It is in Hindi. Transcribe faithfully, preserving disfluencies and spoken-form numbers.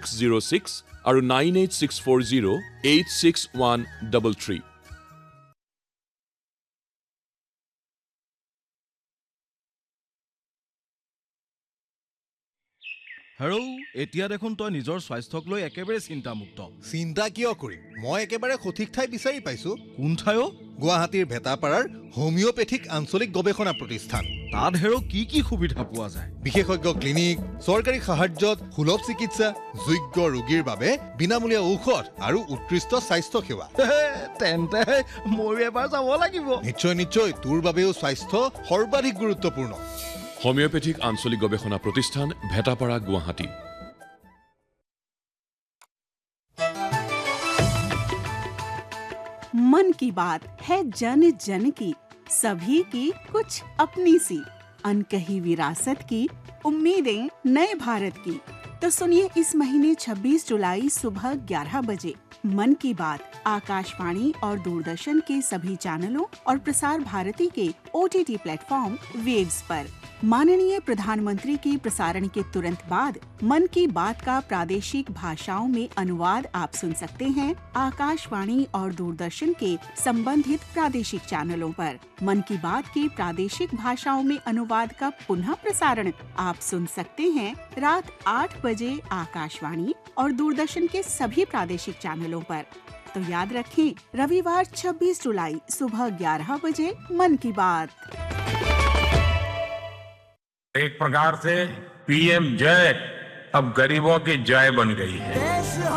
ছিক্স জিৰ' ছিক্স আৰু nine eight six four zero' eight six one double three. হেৰৌ, এতিয়া দেখোন তই নিজৰ স্বাস্থ্যক লৈ একেবাৰে চিন্তামুক্ত। চিন্তা কিয় কৰিম? মই একেবাৰে সঠিক ঠাই বিচাৰি পাইছো। কোন ঠাই? গুৱাহাটীৰ ভেটাপাৰাৰ হোমিঅ'পেথিক আঞ্চলিক গৱেষণা প্ৰতিষ্ঠান। তাত হেৰৌ কি কি সুবিধা পোৱা যায়? বিশেষজ্ঞ ক্লিনিক, চৰকাৰী সাহায্যত সুলভ চিকিৎসা, যোগ্য ৰোগীৰ বাবে বিনামূলীয়া ঔষধ আৰু উৎকৃষ্ট স্বাস্থ্য সেৱা। তেন্তে ময়ো এবাৰ যাব লাগিব। নিশ্চয় নিশ্চয়, তোৰ বাবেও স্বাস্থ্য সৰ্বাধিক গুৰুত্বপূৰ্ণ। হোমিওপেথিক আঞ্চলিক গৱেষণা প্ৰতিষ্ঠান, ভেটাপাৰা, গুৱাহাটী। मन की बात है जन जन की, सभी की कुछ अपनी सी, अनकही विरासत की, उम्मीदें नए भारत की। तो सुनिए इस महीने छब्बीस जुलाई सुबह ग्यारह बजे मन की बात आकाशवाणी और दूरदर्शन के सभी चैनलों और प्रसार भारती के ओटीटी प्लेटफॉर्म वेव्स पर। माननीय प्रधानमंत्री के प्रसारण के तुरंत बाद मन की बात का प्रादेशिक भाषाओं में अनुवाद आप सुन सकते हैं आकाशवाणी और दूरदर्शन के संबंधित प्रादेशिक चैनलों पर। मन की बात के प्रादेशिक भाषाओं में अनुवाद का पुनः प्रसारण आप सुन सकते हैं रात आठ बजे आकाशवाणी और दूरदर्शन के सभी प्रादेशिक चैनलों पर। तो याद रखें, रविवार छब्बीस जुलाई सुबह ग्यारह बजे मन की बात। एक प्रकार से पीएम जय अब गरीबों की जय बन गई है।